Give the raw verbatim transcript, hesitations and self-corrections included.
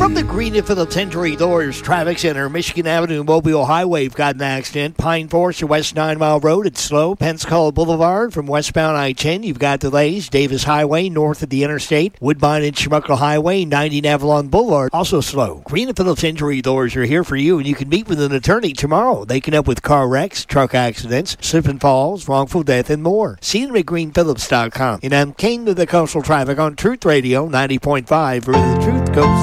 From the Green and Phillips Injury Doors Traffic Center, Michigan Avenue, Mobile Highway, you've got an accident. Pine Forest to West Nine Mile Road, it's slow. Pensacola Boulevard from westbound I ten, you've got delays. Davis Highway, north of the interstate. Woodbine and Chumuckle Highway, ninety and Avalon Boulevard, also slow. Green and Phillips Injury Doors are here for you, and you can meet with an attorney tomorrow. They can help with car wrecks, truck accidents, slip and falls, wrongful death, and more. See them at green phillips dot com. And I'm Kane with the Coastal Traffic on Truth Radio ninety point five, where the truth goes.